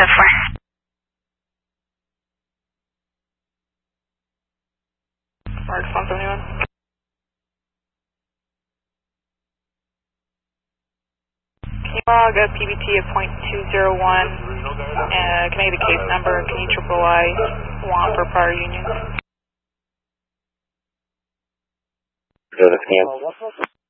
Mark 171. Can you log a PBT of .201? Can I get a case number? Can you triple I want for prior unions? Go to camp.